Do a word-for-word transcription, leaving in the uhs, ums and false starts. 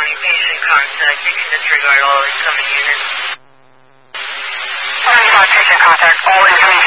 County patient contact. You can disregard all incoming units. seventy-five patient contact. All incoming